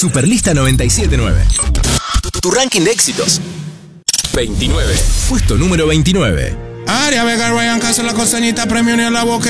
Superlista 97.9. Tu ranking de éxitos. 29. Puesto número 29. Aria Vega, Ryan Castro, La Costanita, Premio Unión La Boca,